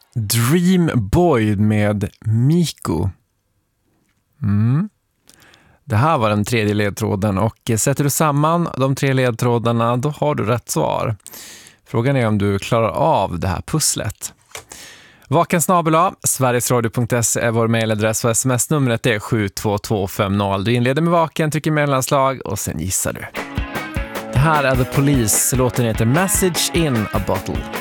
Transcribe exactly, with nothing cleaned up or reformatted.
Dream Boy med Miko. Mm. Det här var den tredje ledtråden och sätter du samman de tre ledtrådarna då har du rätt svar. Frågan är om du klarar av det här pusslet. Vaken snabel A, sverigesradio punkt se är vår mejladress och sms-numret är sju två två fem noll. Du inleder med vaken, trycker mellanslag och sen gissar du. Det här är The Police, låten heter Message in a Bottle.